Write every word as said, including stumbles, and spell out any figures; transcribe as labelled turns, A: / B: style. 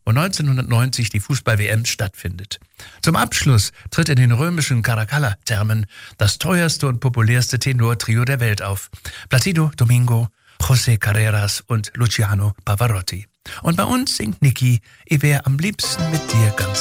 A: wo neunzehnhundertneunzig die Fußball-W M stattfindet. Zum Abschluss tritt in den römischen Caracalla-Thermen das teuerste und populärste Tenortrio der Welt auf. Placido Domingo, José Carreras und Luciano Pavarotti. Und bei uns singt Niki, ich wär am liebsten mit dir ganz